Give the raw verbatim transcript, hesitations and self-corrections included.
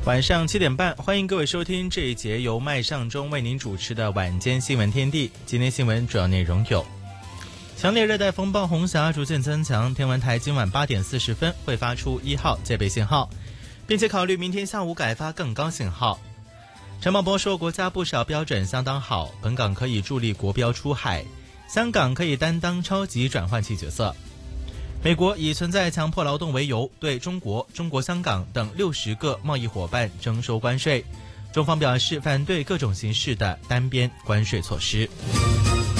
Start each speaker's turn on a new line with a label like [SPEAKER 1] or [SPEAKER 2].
[SPEAKER 1] 晚上七点半，欢迎各位收听这一节由麦尚中为您主持的晚间新闻天地。今天新闻主要内容有：强烈热带风暴红霞逐渐增强，天文台今晚八点四十分会发出一号戒备信号，并且考虑明天下午改发更高信号。陈茂波说，国家不少标准相当好，本港可以助力国标出海，香港可以担当超级转换器角色。美国以存在强迫劳动为由，对中国、中国香港等六十个贸易伙伴征收关税。中方表示反对各种形式的单边关税措施。